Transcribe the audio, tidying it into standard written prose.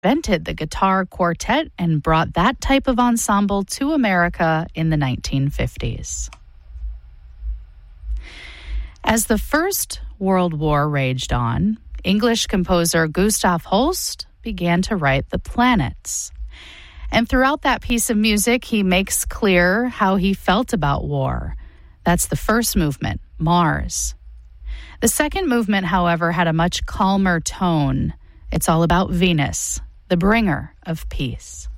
invented the guitar quartet and brought that type of ensemble to America in the 1950s. As the First World War raged on, English composer Gustav Holst began to write The Planets. And throughout that piece of music, he makes clear how he felt about war. That's the first movement, Mars. The second movement, however, had a much calmer tone. It's all about Venus, the bringer of peace.